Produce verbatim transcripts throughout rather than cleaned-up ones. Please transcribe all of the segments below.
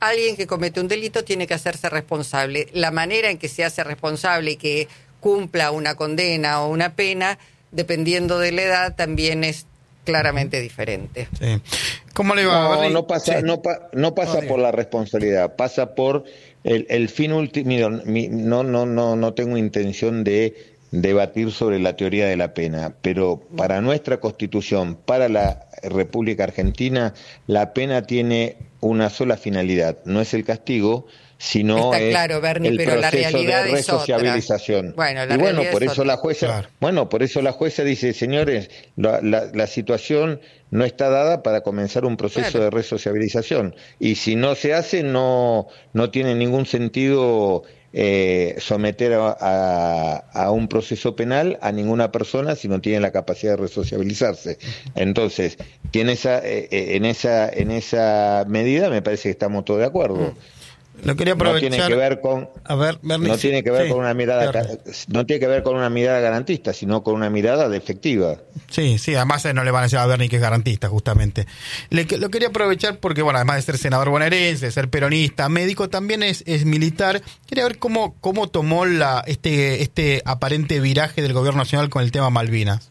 alguien que comete un delito tiene que hacerse responsable. La manera en que se hace responsable y que cumpla una condena o una pena, dependiendo de la edad, también es claramente diferente. Sí. ¿Cómo le va? No, no pasa, sí. no, pa, no pasa no, por la responsabilidad, pasa por el, el fin último. No, no, no, no tengo intención de debatir sobre la teoría de la pena, pero para nuestra Constitución, para la República Argentina, la pena tiene una sola finalidad, no es el castigo, sino Está es claro, Bernie, el pero proceso la realidad de resociabilización. Bueno, la y bueno, por es eso otra. la jueza, Claro. bueno, por eso la jueza dice, señores, la, la, la situación no está dada para comenzar un proceso claro. de resociabilización, y si no se hace, no, no tiene ningún sentido eh, someter a, a, a un proceso penal a ninguna persona si no tiene la capacidad de resociabilizarse. Entonces, tiene esa, eh, en esa, en esa medida me parece que estamos todos de acuerdo. Lo quería aprovechar. No tiene que ver con, a ver, Bernie, no tiene que ver sí, con una mirada, claro. no tiene que ver con una mirada garantista, sino con una mirada defectiva. Sí, sí, además no le van a decir a Bernie que es garantista, justamente. Le, lo quería aprovechar porque, bueno, además de ser senador bonaerense, de ser peronista, médico, también es, es militar. Quería ver cómo, cómo tomó la, este, este aparente viraje del gobierno nacional con el tema Malvinas.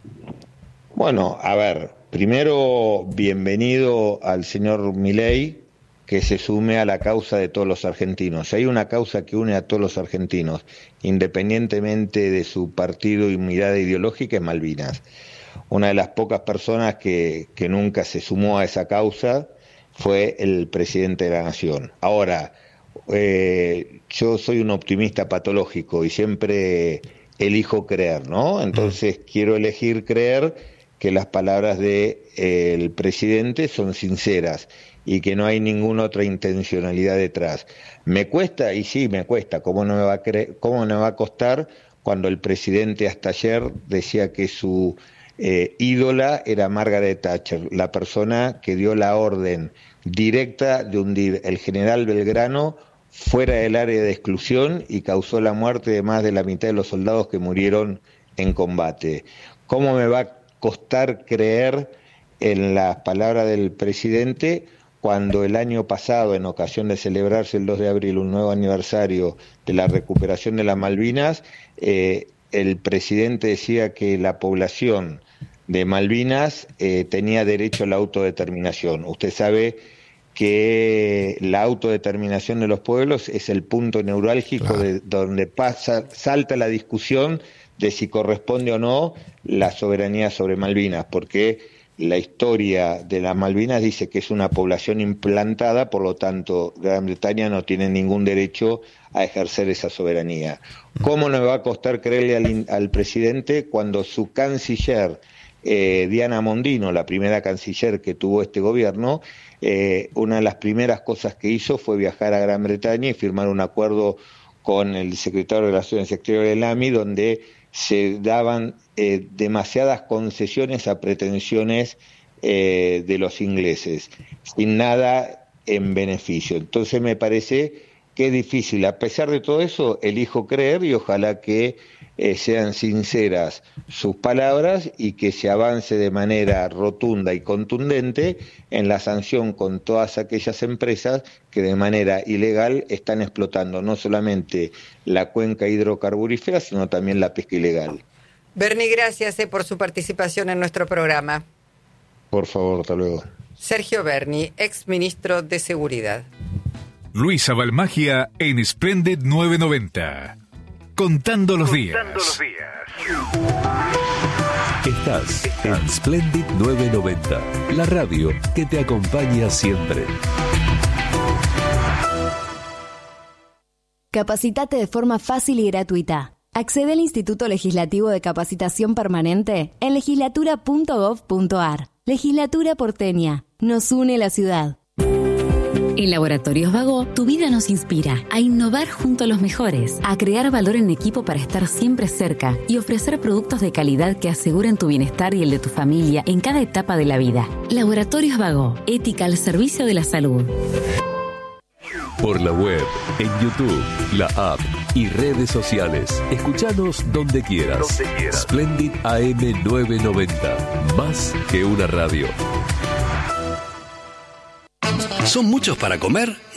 Bueno, a ver, primero, bienvenido al señor Milei, que se sume a la causa de todos los argentinos. Hay una causa que une a todos los argentinos, independientemente de su partido y mirada ideológica, es Malvinas. Una de las pocas personas que, que nunca se sumó a esa causa fue el presidente de la Nación. Ahora, eh, yo soy un optimista patológico y siempre elijo creer, ¿no? Entonces quiero elegir creer que las palabras del de, presidente son sinceras y que no hay ninguna otra intencionalidad detrás. ¿Me cuesta? Y sí, me cuesta. ¿Cómo no me va a, cre- cómo no me va a costar cuando el presidente hasta ayer decía que su eh, ídola era Margaret Thatcher, la persona que dio la orden directa de hundir el general Belgrano fuera del área de exclusión y causó la muerte de más de la mitad de los soldados que murieron en combate? ¿Cómo me va a costar creer en las palabras del presidente cuando el año pasado, en ocasión de celebrarse el dos de abril, un nuevo aniversario de la recuperación de las Malvinas, eh, el presidente decía que la población de Malvinas eh, tenía derecho a la autodeterminación? Usted sabe que la autodeterminación de los pueblos es el punto neurálgico claro. de donde pasa, salta la discusión de si corresponde o no la soberanía sobre Malvinas, porque la historia de las Malvinas dice que es una población implantada, por lo tanto Gran Bretaña no tiene ningún derecho a ejercer esa soberanía. ¿Cómo no me va a costar creerle al, al presidente cuando su canciller, eh, Diana Mondino, la primera canciller que tuvo este gobierno, eh, una de las primeras cosas que hizo fue viajar a Gran Bretaña y firmar un acuerdo con el secretario de Relaciones Exteriores del A M I, donde se daban eh, demasiadas concesiones a pretensiones eh, de los ingleses, sin nada en beneficio. Entonces me parece que es difícil. A pesar de todo eso, elijo creer y ojalá que eh, sean sinceras sus palabras y que se avance de manera rotunda y contundente en la sanción con todas aquellas empresas que de manera ilegal están explotando no solamente la cuenca hidrocarburífera, sino también la pesca ilegal. Bernie, gracias eh, por su participación en nuestro programa. Por favor, hasta luego. Sergio Berni, ex ministro de Seguridad. Luisa Balmagia en Splendid novecientos noventa. Contando los días. Contando los días. Estás en Splendid novecientos noventa, la radio que te acompaña siempre. Capacitate de forma fácil y gratuita. Accede al Instituto Legislativo de Capacitación Permanente en legislatura punto gov punto ar. Legislatura porteña. Nos une la ciudad. En Laboratorios Vago, tu vida nos inspira a innovar junto a los mejores, a crear valor en equipo para estar siempre cerca y ofrecer productos de calidad que aseguren tu bienestar y el de tu familia en cada etapa de la vida. Laboratorios Vago, ética al servicio de la salud. Por la web, en YouTube, la app y redes sociales. Escuchanos donde quieras. Donde quieras. Splendid A M novecientos noventa. Más que una radio. ¿Son muchos para comer?